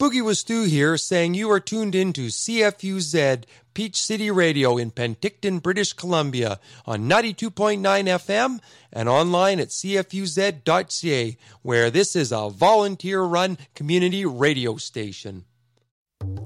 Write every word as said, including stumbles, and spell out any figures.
Boogie with Stu here, saying you are tuned in to C F U Z, Peach City Radio in Penticton, British Columbia, on ninety-two point nine F M and online at c f u z dot c a, where this is a volunteer-run community radio station.